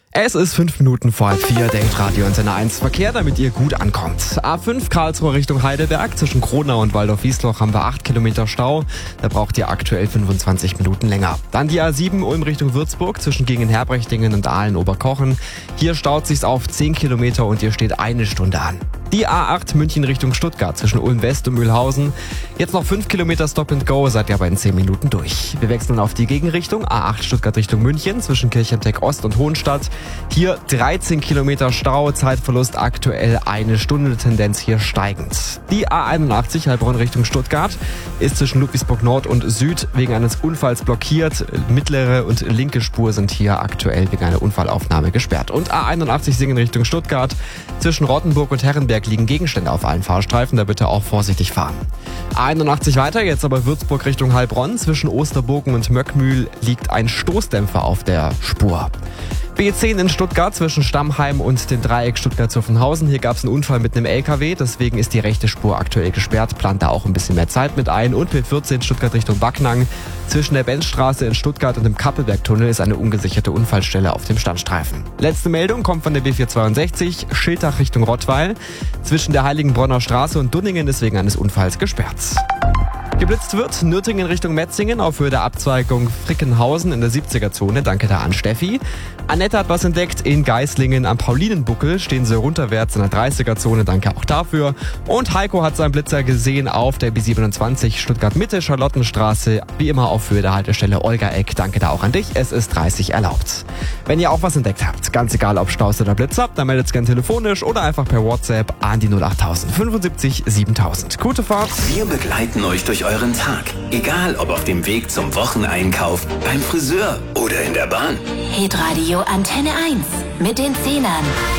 Es ist 5 Minuten vor 4, denkt Radio Antenne 1 Verkehr, damit ihr gut ankommt. A5 Karlsruhe Richtung Heidelberg, zwischen Kronau und Waldorf-Wiesloch haben wir 8 Kilometer Stau. Da braucht ihr aktuell 25 Minuten länger. Dann die A7 Ulm Richtung Würzburg, zwischen Gingen-Herbrechtingen und Aalen-Oberkochen. Hier staut sich's auf 10 Kilometer und ihr steht 1 Stunde an. Die A8 München Richtung Stuttgart, zwischen Ulm West und Mühlhausen. Jetzt noch 5 Kilometer Stop and Go, seid ihr aber in 10 Minuten durch. Wir wechseln auf die Gegenrichtung, A8 Stuttgart Richtung München, zwischen Kirchheimteck Ost und Hohenstadt. Hier 13 Kilometer Stau, Zeitverlust aktuell 1 Stunde, Tendenz hier steigend. Die A81 Heilbronn Richtung Stuttgart ist zwischen Ludwigsburg Nord und Süd wegen eines Unfalls blockiert. Mittlere und linke Spur sind hier aktuell wegen einer Unfallaufnahme gesperrt. Und A81 Singen Richtung Stuttgart, zwischen Rottenburg und Herrenberg liegen Gegenstände auf allen Fahrstreifen, da bitte auch vorsichtig fahren. A81 weiter, jetzt aber Würzburg Richtung Heilbronn, zwischen Osterbogen und Möckmühl liegt ein Stoßdämpfer auf der Spur. B10 in Stuttgart zwischen Stammheim und dem Dreieck Stuttgart-Zuffenhausen. Hier gab es einen Unfall mit einem LKW, deswegen ist die rechte Spur aktuell gesperrt. Plant da auch ein bisschen mehr Zeit mit ein. Und B14 Stuttgart Richtung Backnang. Zwischen der Benzstraße in Stuttgart und dem Kappelbergtunnel ist eine ungesicherte Unfallstelle auf dem Standstreifen. Letzte Meldung kommt von der B462, Schiltach Richtung Rottweil. Zwischen der Heiligenbronner Straße und Dunningen ist wegen eines Unfalls gesperrt. Geblitzt wird Nürtingen Richtung Metzingen auf Höhe der Abzweigung Frickenhausen in der 70er-Zone. Danke da an Steffi. Annette hat was entdeckt. In Geislingen am Paulinenbuckel stehen sie runterwärts in der 30er-Zone. Danke auch dafür. Und Heiko hat seinen Blitzer gesehen auf der B27 Stuttgart-Mitte, Charlottenstraße. Wie immer auf Höhe der Haltestelle Olga-Eck. Danke da auch an dich. Es ist 30 erlaubt. Wenn ihr auch was entdeckt habt, ganz egal ob Staus oder Blitzer, dann meldet es gerne telefonisch oder einfach per WhatsApp an die 08000 75 7000. Gute Fahrt. Wir begleiten euch durch euren Tag. Egal ob auf dem Weg zum Wocheneinkauf, beim Friseur oder in der Bahn. Hitradio Antenne 1 mit den Zehnern.